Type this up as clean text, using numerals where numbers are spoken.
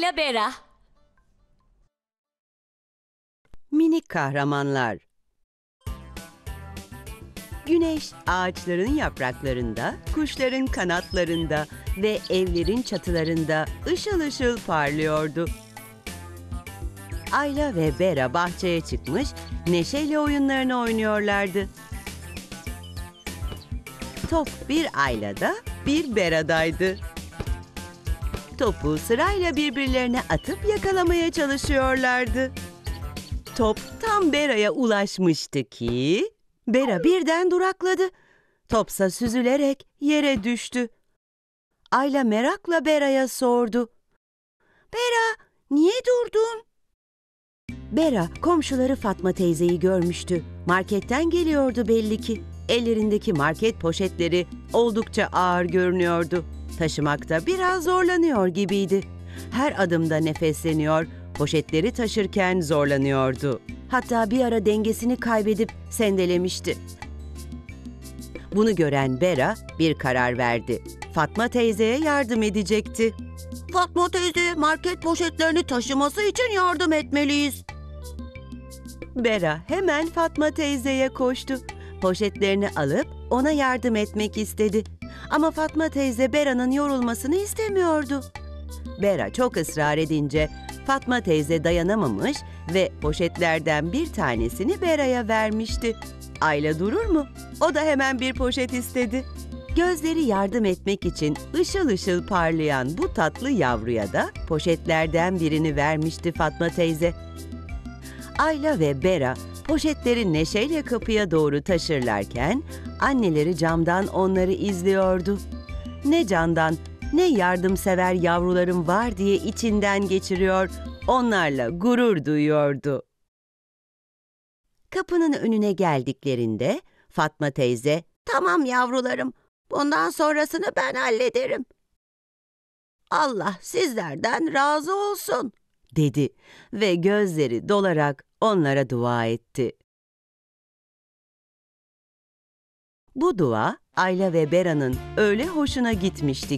ile Bera. Minik kahramanlar. Güneş ağaçların yapraklarında, kuşların kanatlarında ve evlerin çatılarında ışıl ışıl parlıyordu. Ayla ve Bera bahçeye çıkmış, neşeyle oyunlarını oynuyorlardı. Top bir Ayla'da, bir Bera'daydı. Topu sırayla birbirlerine atıp yakalamaya çalışıyorlardı. Top tam Bera'ya ulaşmıştı ki Bera birden durakladı. Topsa süzülerek yere düştü. Ayla merakla Bera'ya sordu. "Bera, niye durdun?" Bera komşuları Fatma teyzeyi görmüştü. Marketten geliyordu belli ki. Ellerindeki market poşetleri oldukça ağır görünüyordu. Taşımakta biraz zorlanıyor gibiydi. Her adımda nefesleniyor, poşetleri taşırken zorlanıyordu. Hatta bir ara dengesini kaybedip sendelemişti. Bunu gören Bera bir karar verdi. Fatma teyzeye yardım edecekti. "Fatma teyze, market poşetlerini taşıması için yardım etmeliyiz." Bera hemen Fatma teyzeye koştu. Poşetlerini alıp ona yardım etmek istedi. Ama Fatma teyze Bera'nın yorulmasını istemiyordu. Bera çok ısrar edince Fatma teyze dayanamamış ve poşetlerden bir tanesini Bera'ya vermişti. Ayla durur mu? O da hemen bir poşet istedi. Gözleri yardım etmek için ışıl ışıl parlayan bu tatlı yavruya da poşetlerden birini vermişti Fatma teyze. Ayla ve Bera poşetleri neşeyle kapıya doğru taşırlarken anneleri camdan onları izliyordu. Ne candan, ne yardımsever yavrularım var diye içinden geçiriyor, onlarla gurur duyuyordu. Kapının önüne geldiklerinde Fatma teyze, "Tamam yavrularım, bundan sonrasını ben hallederim. Allah sizlerden razı olsun," dedi ve gözleri dolarak onlara dua etti. Bu dua Ayla ve Bera'nın öyle hoşuna gitmişti